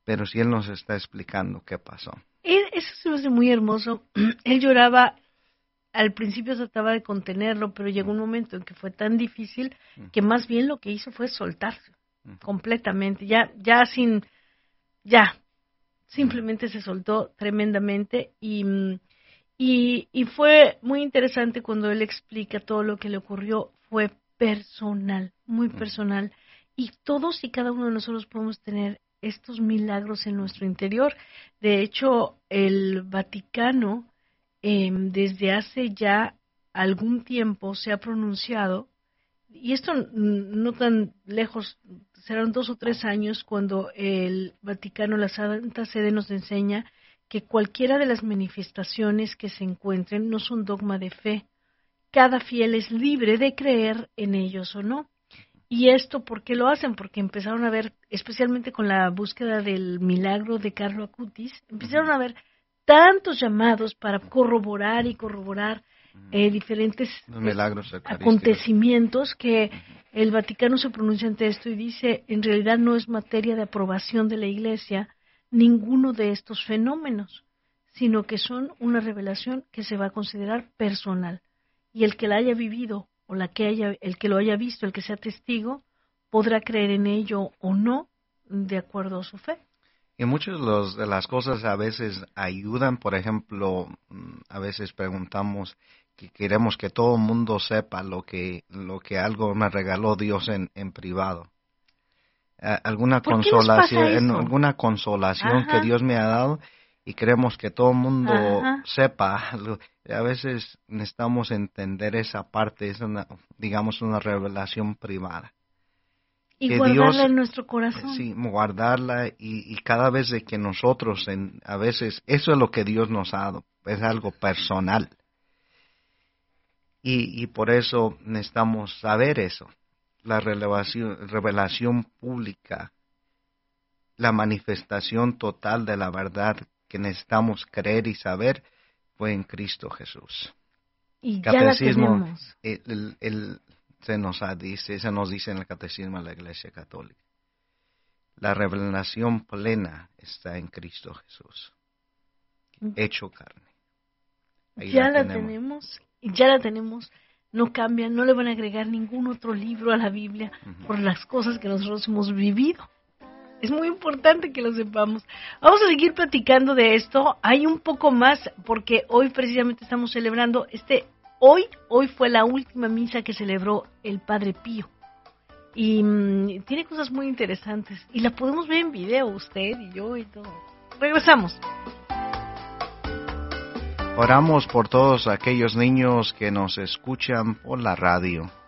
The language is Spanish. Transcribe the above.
pero sí Él nos está explicando qué pasó. Eso se me hace muy hermoso. Él lloraba, al principio trataba de contenerlo, pero llegó un momento en que fue tan difícil que más bien lo que hizo fue soltarse completamente, simplemente se soltó tremendamente y fue muy interesante cuando él explica todo lo que le ocurrió, fue personal, muy personal, y todos y cada uno de nosotros podemos tener estos milagros en nuestro interior. De hecho, el Vaticano desde hace ya algún tiempo se ha pronunciado, y esto no tan lejos, serán 2 o 3 años cuando el Vaticano, la Santa Sede, nos enseña que cualquiera de las manifestaciones que se encuentren no son dogma de fe. Cada fiel es libre de creer en ellos o no. ¿Y esto por qué lo hacen? Porque empezaron a ver, especialmente con la búsqueda del milagro de Carlo Acutis, empezaron a ver tantos llamados para corroborar diferentes Los milagros acontecimientos que el Vaticano se pronuncia ante esto y dice, en realidad no es materia de aprobación de la Iglesia ninguno de estos fenómenos, sino que son una revelación que se va a considerar personal. Y el que la haya vivido o el que lo haya visto, el que sea testigo, podrá creer en ello o no, de acuerdo a su fe. Y muchas de las cosas a veces ayudan. Por ejemplo, a veces preguntamos que queremos que todo el mundo sepa lo que algo me regaló Dios en privado. Alguna consolación que Dios me ha dado, y queremos que todo el mundo sepa. A veces necesitamos entender esa parte, es una revelación privada. Y que guardarla Dios, en nuestro corazón. Sí, guardarla, y cada vez de que nosotros, a veces, eso es lo que Dios nos ha dado, es algo personal. Y por eso necesitamos saber eso, la revelación pública, la manifestación total de la verdad que necesitamos creer y saber fue en Cristo Jesús. Y catecismo, ya la tenemos. Se nos dice en el Catecismo de la Iglesia Católica. La revelación plena está en Cristo Jesús, hecho carne. Ahí ya la tenemos, no cambia, no le van a agregar ningún otro libro a la Biblia por las cosas que nosotros hemos vivido. Es muy importante que lo sepamos. Vamos a seguir platicando de esto. Hay un poco más, porque hoy precisamente estamos celebrando Hoy fue la última misa que celebró el Padre Pío. Y tiene cosas muy interesantes. Y la podemos ver en video, usted y yo y todo. Regresamos. Oramos por todos aquellos niños que nos escuchan por la radio.